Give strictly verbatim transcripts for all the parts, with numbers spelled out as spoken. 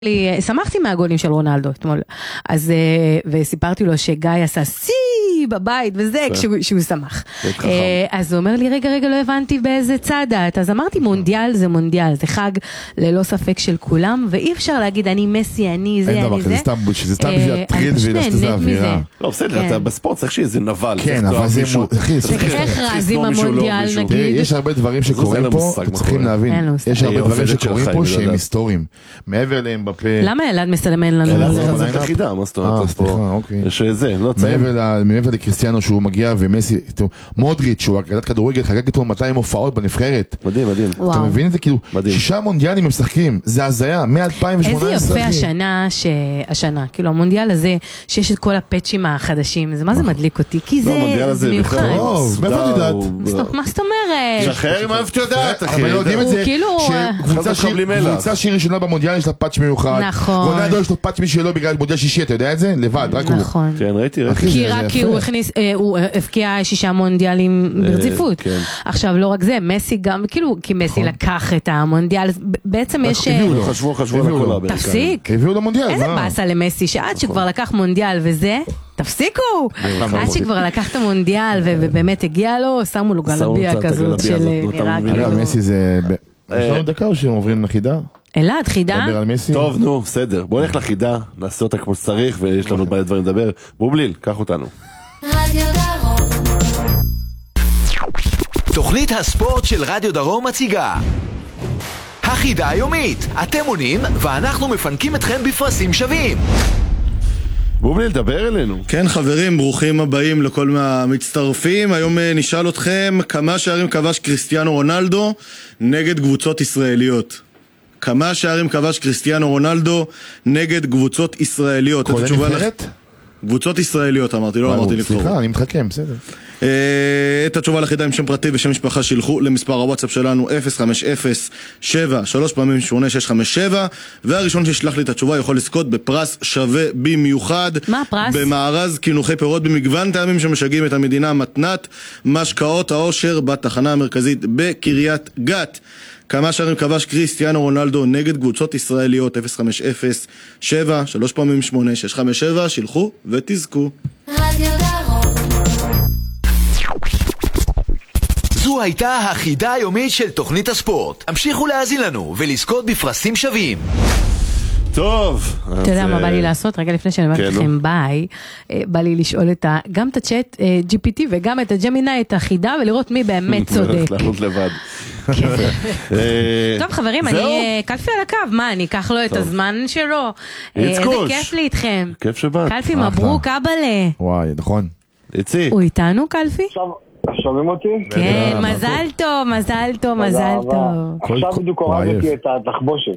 שמחתי מהגולים של רונלדו אתמול, אז וסיפרתי לו שגיא עשה סי בבית וזה כשהוא שמח, אז הוא אומר לי רגע רגע לא הבנתי באיזה צד את, אז אמרתי מונדיאל זה מונדיאל, זה חג ללא ספק של כולם, ואי אפשר להגיד אני מסי, אני זה, אני זה, זה סתם בשביל הטריד ולעשות איזה אווירה. לא בסדר, אתה בספורט צריך שיהיה נבל. כן, אבל זה איך רזים המונדיאל נגיד, יש הרבה דברים שקורים פה, צריכים להבין, יש הרבה דברים שקורים פה שהם היסטוריים, מעבר להם בפה. למה אלעד מסלמן לנו? אלעד זה תחידה, מה זאת אומרת? סליחה, אוקיי. שזה, לא צריך. מעבר לקריסטיאנו שהוא מגיע ומסי, מודריץ' שהוא הגדת כדורגל חגג איתו מאתיים הופעות בנבחרת. מדהים, מדהים. אתה מבין את זה? כאילו, שישה מונדיאלים הם משחקים, זה הזיה, מ-אלפיים ושמונה עשרה. איזה יפה השנה, השנה, כאילו המונדיאל הזה, שיש את כל הפאצ'ים החדשים, זה מה זה מדליק אותי? כי זה מיוחד. מאיפה את יודעת? מה זאת אומרת? שחרר עם איפה יודעת, אחי. אבל יודעים את זה, שקבוצה שהיא ראשונה במונדיאל יש לה פאצ' מיוחד. נכון. רונלדו יש לו פאצ' משלו בגלל מונדיאל שישי, אתה יודע את זה? לבד, רק הוא. נכון. כן, ראיתי, ראיתי. כי רק כי הוא הכניס, הוא הפקיע שישה מונדיאלים ברציפות. עכשיו, לא רק זה, מסי גם, כאילו, כי מסי לקח את המונדיאל, בעצם יש... חשבו, חשבו על הכל האמריקאים. תפסיק. הביאו למונדיאל. איזה באסה למסי, שעד שכבר לקח מונדיאל וזה, תפסיקו. עד שכבר לקח את המונדיאל ובאמת הגיע לו, שמו לו גלביה כזאת של נראה כאילו. מסי זה... יש לנו דקה או שהם עוברים לחידה? אלעד, חידה? טוב, נו, בסדר. בוא נלך לחידה, נעשה אותה כמו שצריך, ויש לנו בעיה דברים לדבר. בובליל, קח אותנו. תוכנית הספורט של רדיו דרום מציגה החידה היומית. אתם עונים ואנחנו מפנקים אתכם בפרסים שווים. בובליל, דבר אלינו. כן חברים, ברוכים הבאים לכל המצטרפים. היום נשאל אתכם כמה שערים כבש קריסטיאנו רונלדו נגד קבוצות ישראליות. כמה שערים כבש קריסטיאנו רונלדו נגד קבוצות ישראליות. כל נבחרת? קבוצות ישראליות אמרתי, לא אמרתי לבחור. סליחה, אני מחכה, בסדר. את התשובה לחידה עם שם פרטי ושם משפחה שילחו למספר הוואטסאפ שלנו אפס חמש אפס שבע שלוש פעמים שמונה שש חמש שבע, והראשון שישלח לי את התשובה יכול לזכות בפרס שווה במיוחד. מה הפרס? במארז קינוחי פירות במגוון טעמים שמשגעים את המדינה, מתנת משקאות העושר בתחנה המרכזית בקריית גת. כמה שערים כבש קריסטיאנו רונלדו נגד קבוצות ישראליות? אפס חמש אפס שבע שלוש פעמים שמונה שש חמש שבע, שילחו ותזכו. זו הייתה החידה היומית של תוכנית הספורט. המשיכו להאזין לנו ולזכות בפרסים שווים. טוב. אתה יודע מה בא לי לעשות? רגע לפני שאני אומרת לכם ביי, בא לי לשאול גם את הצ'אט ג'י פי טי וגם את הג'מיני את החידה ולראות מי באמת צודק. לענות לבד. טוב חברים, אני קלפי על הקו, מה, אני אקח לו את הזמן שלו? איזה כיף לי איתכם. כיף שבאת. קלפי מברוק, אבאלה. וואי, נכון. איצי. הוא איתנו קלפי? שומעים אותי? כן, מזל טוב, מזל טוב, מזל טוב. עכשיו בדיוק הורדתי את התחבושת.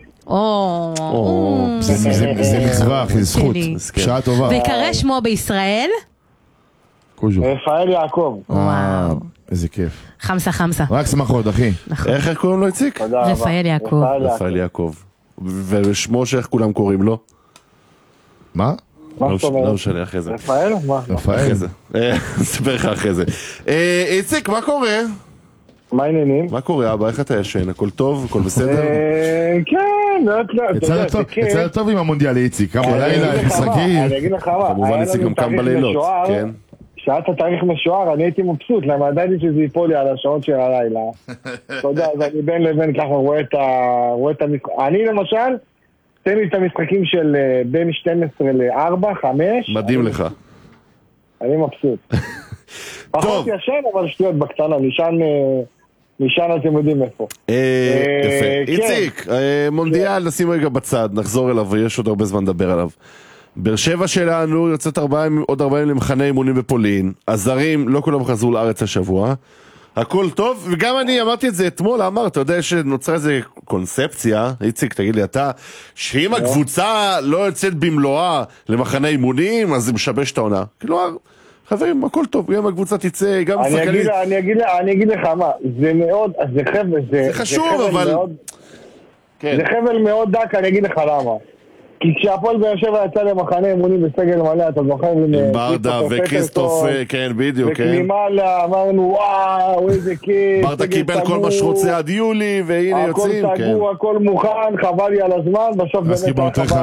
זה מצווה, זה זכות, שעה טובה. ויקרא שמו בישראל? רפאל יעקב. וואו, איזה כיף. חמסה חמסה. רק שמחות אחי. איך קוראים לו איציק? רפאל יעקב. רפאל יעקב. ושמו שאיך כולם קוראים לו? מה? לא משנה אחרי זה. רפאל? מה? רפאל. נספר לך אחרי זה. איציק, מה קורה? מה העניינים? מה קורה אבא? איך אתה ישן? הכל טוב? הכל בסדר? כן, יצא טוב עם המונדיאל איציק. כמה לילה, משחקים. אני אגיד לך מה, כמובן איציק גם קם בלילות. שעת התאריך משוער, אני הייתי מבסוט, למה ידעתי שזה ייפול לי על השעות של הלילה. אתה יודע, אז אני בין לבין ככה רואה את המשחק. אני למשל, תן לי את המשחקים של בין שתים עשרה לארבע, חמש. מדהים לך. אני מבסוט. פחות ישן, אבל שטויות בקטנה, נשען אתם יודעים איפה. יפה. איציק, מונדיאל נשים רגע בצד, נחזור אליו ויש עוד הרבה זמן לדבר עליו. באר שבע שלנו יוצאת עוד ארבעה ימים למחנה אימונים בפולין, הזרים לא כולם חזרו לארץ השבוע, הכל טוב, וגם אני אמרתי את זה אתמול, אמר, אתה יודע שנוצרה איזה קונספציה, איציק תגיד לי אתה, שאם הקבוצה לא יוצאת במלואה למחנה אימונים, אז זה משבש את העונה. כאילו, חברים, הכל טוב, גם הקבוצה תצא, גם שחקנית. אני אגיד לך מה, זה מאוד, זה חבל, זה חשוב, אבל... זה חבל מאוד דק, אני אגיד לך למה. כי כשהפועל באר שבע יצא למחנה אימונים בסגל מלא, אתה זוכר? עם ברדה וכריסטוף, כן, בדיוק, כן. וכנימלה, אמרנו, וואו, איזה כיף. ברדה קיבל כל מה שרוצה עד יולי, והנה יוצאים, כן. הכל סגור, הכל מוכן, חבל לי על הזמן, בסוף באמת...